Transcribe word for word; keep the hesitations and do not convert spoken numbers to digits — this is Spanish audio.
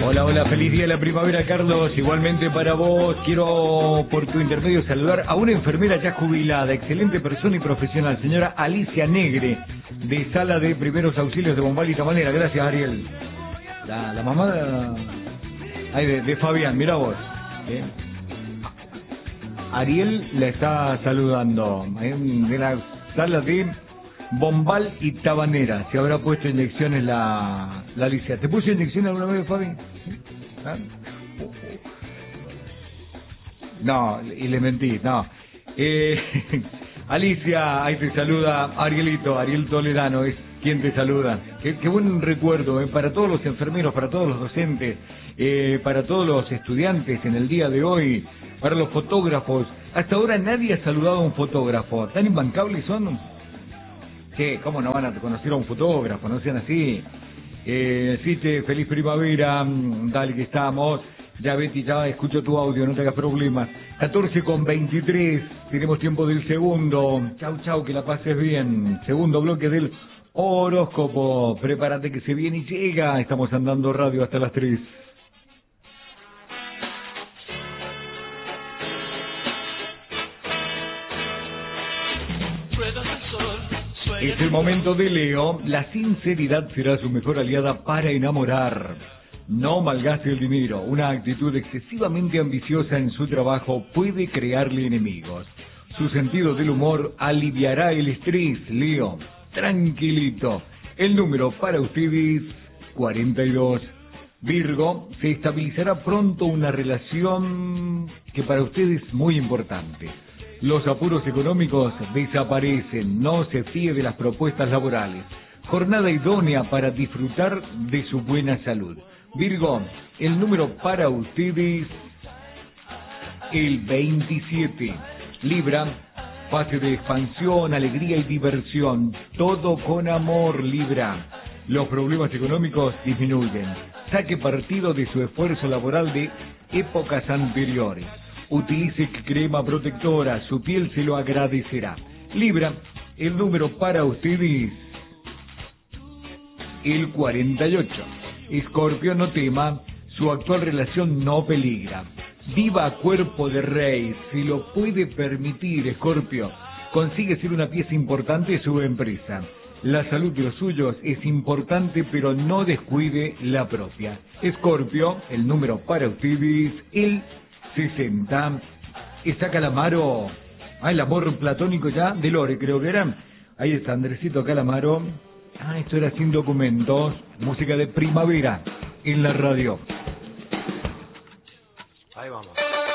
Hola, hola, feliz día de la primavera, Carlos. Igualmente para vos, quiero por tu intermedio saludar a una enfermera ya jubilada, excelente persona y profesional, señora Alicia Negre, de Sala de Primeros Auxilios de Bombal y Tabanera. Gracias, Ariel. La, la mamá de, ay, de, de Fabián, mira vos. ¿Eh? Ariel la está saludando, ¿eh? De la Sala de Bombal y Tabanera. Se habrá puesto inyecciones la, la Alicia. ¿Te puso inyección alguna vez, Fabi? ¿Ah? No, y le mentí, no. Eh, Alicia, ahí te saluda Arielito, Ariel Toledano, es quien te saluda. Qué, qué buen recuerdo, eh, para todos los enfermeros, para todos los docentes, eh, para todos los estudiantes en el día de hoy, para los fotógrafos. Hasta ahora nadie ha saludado a un fotógrafo. ¿Tan imbancables son? ¿Qué? ¿Cómo no van a conocer a un fotógrafo? No sean así. Eh, sí, te, feliz primavera, dale que estamos. Ya Betty, ya escucho tu audio, no te hagas problemas. catorce con veintitrés, tenemos tiempo del segundo. Chau, chau, que la pases bien. Segundo bloque del horóscopo. Prepárate que se viene y llega. Estamos andando radio hasta las tres. Es el momento de Leo. La sinceridad será su mejor aliada para enamorar. No malgaste el dinero. Una actitud excesivamente ambiciosa en su trabajo puede crearle enemigos. Su sentido del humor aliviará el estrés, Leo. Tranquilito. El número para ustedes, cuarenta y dos. Virgo, se estabilizará pronto una relación que para ustedes es muy importante. Los apuros económicos desaparecen, no se fíe de las propuestas laborales. Jornada idónea para disfrutar de su buena salud. Virgo, el número para ustedes, el veintisiete. Libra, fase de expansión, alegría y diversión. Todo con amor, Libra. Los problemas económicos disminuyen. Saque partido de su esfuerzo laboral de épocas anteriores. Utilice crema protectora, su piel se lo agradecerá. Libra, el número para ustedes, el cuarenta y ocho. Escorpio, no tema, su actual relación no peligra. Viva a cuerpo de rey, si lo puede permitir, Escorpio. Consigue ser una pieza importante de su empresa. La salud de los suyos es importante, pero no descuide la propia. Escorpio, el número para ustedes, el sesenta. Está Calamaro. Ah, el amor platónico ya de Lore, creo que era. Ahí está Andresito Calamaro. Ah, esto era Sin Documentos. Música de primavera en la radio. Ahí vamos.